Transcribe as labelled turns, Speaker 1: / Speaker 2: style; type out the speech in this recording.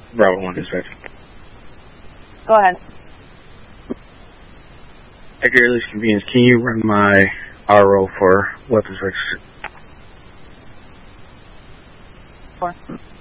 Speaker 1: Bravo 1 dispatch.
Speaker 2: Go ahead.
Speaker 1: At your earliest convenience, can you run my RO for weapons registry?
Speaker 2: 4.